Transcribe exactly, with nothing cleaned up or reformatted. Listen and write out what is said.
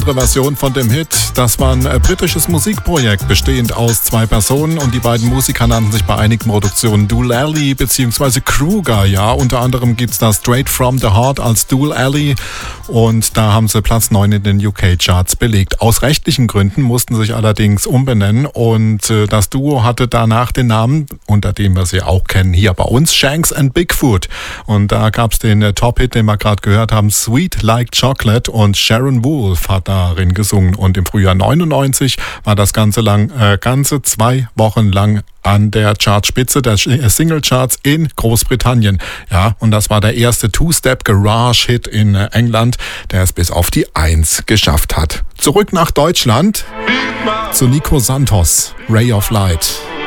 Version von dem Hit. Das war ein äh, britisches Musikprojekt, bestehend aus zwei Personen, und die beiden Musiker nannten sich bei einigen Produktionen Dual Alley bzw. Kruger. Ja, unter anderem gibt es da Straight From The Heart als Dual Alley, und da haben sie Platz neun in den U K-Charts belegt. Aus rechtlichen Gründen mussten sie sich allerdings umbenennen, und äh, das Duo hatte danach den Namen, unter dem wir sie auch kennen hier bei uns, Shanks and Bigfoot. Und da gab es den äh, Top-Hit, den wir gerade gehört haben, Sweet Like Chocolate, und Sharon Wolf hat darin gesungen. Und im Frühjahr neunundneunzig war das Ganze lang, äh, ganze zwei Wochen lang an der Chartspitze der Singlecharts in Großbritannien. Ja, und das war der erste Two-Step-Garage-Hit in England, der es bis auf die Eins geschafft hat. Zurück nach Deutschland zu Nico Santos, Ray of Light.